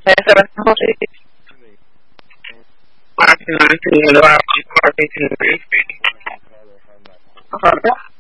Essa vai ser uma parte mais que eu acho que vai ter que